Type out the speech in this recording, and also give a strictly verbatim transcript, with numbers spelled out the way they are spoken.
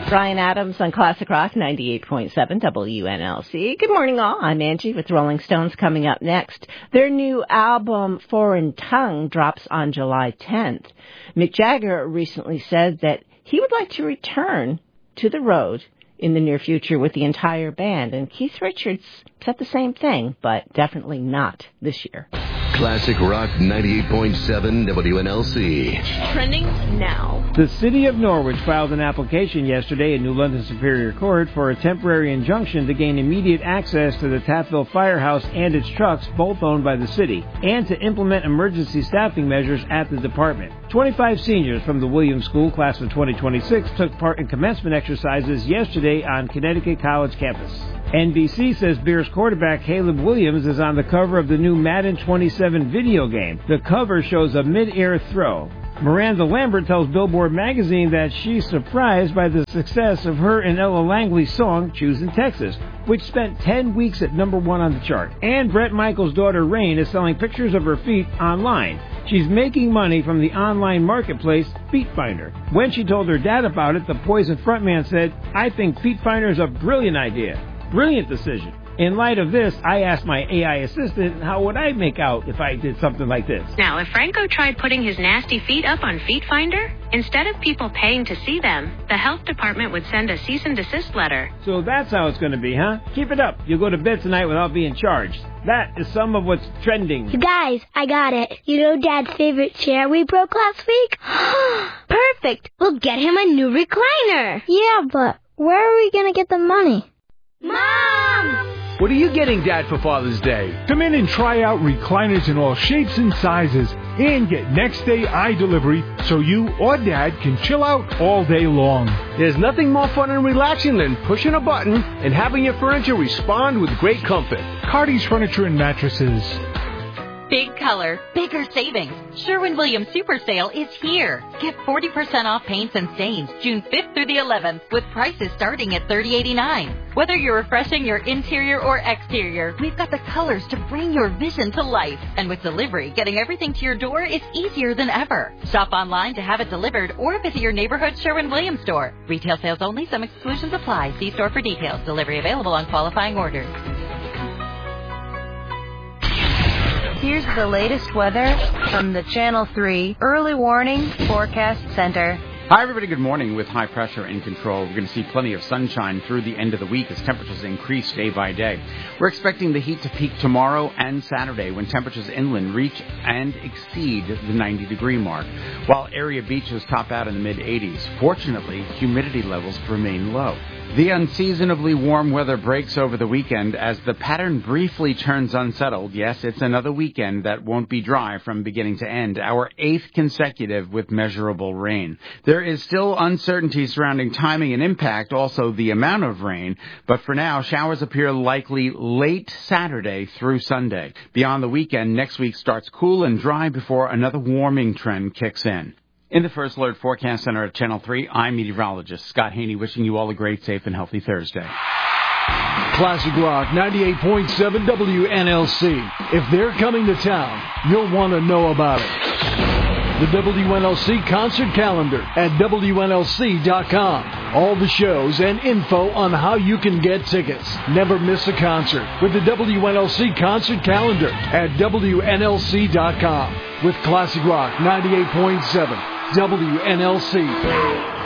Bryan Adams on Classic Rock ninety-eight point seven W N L C. Good morning, all. I'm Angie with Rolling Stones coming up next. Their new album, Foreign Tongue, drops on July tenth. Mick Jagger recently said that he would like to return to the road in the near future with the entire band, and Keith Richards said the same thing, but definitely not this year. Classic Rock ninety-eight point seven W N L C. Trending now. The city of Norwich filed an application yesterday in New London Superior Court for a temporary injunction to gain immediate access to the Taffville Firehouse and its trucks, both owned by the city, and to implement emergency staffing measures at the department. twenty-five seniors from the Williams School class of twenty twenty-six took part in commencement exercises yesterday on Connecticut College campus. N B C says Bears quarterback Caleb Williams is on the cover of the new Madden twenty-seven video game. The cover shows a mid-air throw. Miranda Lambert tells Billboard magazine that she's surprised by the success of her and Ella Langley's song, Choosing Texas, which spent ten weeks at number one on the chart. And Bret Michaels' daughter Rain is selling pictures of her feet online. She's making money from the online marketplace Feet Finder. When she told her dad about it, the Poison frontman said, "I think Feet Finder is a brilliant idea. Brilliant decision. In light of this, I asked my A I assistant how would I make out if I did something like this." Now, if Franco tried putting his nasty feet up on Feet Finder, instead of people paying to see them, the health department would send a cease and desist letter. So that's how it's going to be, huh? Keep it up. You'll go to bed tonight without being charged. That is some of what's trending. You guys, I got it. You know Dad's favorite chair we broke last week? Perfect. We'll get him a new recliner. Yeah, but where are we going to get the money? Mom! What are you getting, Dad, for Father's Day? Come in and try out recliners in all shapes and sizes and get next day eye delivery so you or Dad can chill out all day long. There's nothing more fun and relaxing than pushing a button and having your furniture respond with great comfort. Cardi's Furniture and Mattresses. Big color, bigger savings. Sherwin-Williams Super Sale is here. Get forty percent off paints and stains June fifth through the eleventh with prices starting at thirty eighty-nine. Whether you're refreshing your interior or exterior, we've got the colors to bring your vision to life. And with delivery, getting everything to your door is easier than ever. Shop online to have it delivered or visit your neighborhood Sherwin-Williams store. Retail sales only. Some exclusions apply. See store for details. Delivery available on qualifying orders. Here's the latest weather from the Channel three Early Warning Forecast Center. Hi, everybody. Good morning. With high pressure in control, we're going to see plenty of sunshine through the end of the week as temperatures increase day by day. We're expecting the heat to peak tomorrow and Saturday when temperatures inland reach and exceed the ninety degree mark, while area beaches top out in the mid eighties. Fortunately, humidity levels remain low. The unseasonably warm weather breaks over the weekend as the pattern briefly turns unsettled. Yes, it's another weekend that won't be dry from beginning to end, our eighth consecutive with measurable rain. There is still uncertainty surrounding timing and impact, also the amount of rain, but for now, showers appear likely late Saturday through Sunday. Beyond the weekend, next week starts cool and dry before another warming trend kicks in. In the First Alert Forecast Center at Channel three, I'm meteorologist Scott Haney, wishing you all a great, safe, and healthy Thursday. Classic Rock ninety-eight point seven W N L C. If they're coming to town, you'll want to know about it. The W N L C concert calendar at W N L C dot com. All the shows and info on how you can get tickets. Never miss a concert with the W N L C concert calendar at W N L C dot com. With Classic Rock ninety-eight point seven W N L C.